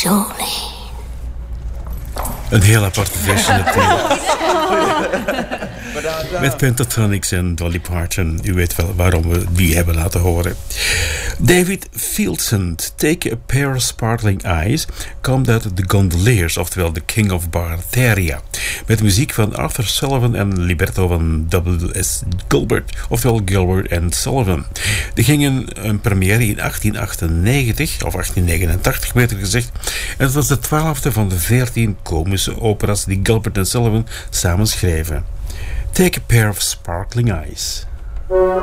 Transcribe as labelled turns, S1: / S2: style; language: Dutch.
S1: Jolene.
S2: Een heel aparte versie natuurlijk. Met Pentatonix en Dolly Parton. U weet wel waarom we die hebben laten horen. David Fieldson, Take a Pair of Sparkling Eyes, komt uit The Gondoliers, oftewel The King of Barataria. Met muziek van Arthur Sullivan en libretto van W.S. Gilbert, oftewel Gilbert en Sullivan. Die gingen een première in 1898, of 1889 beter gezegd. En het was de 12e van de 14 komische operas die Gilbert en Sullivan samen schreven. Take a Pair of Sparkling Eyes.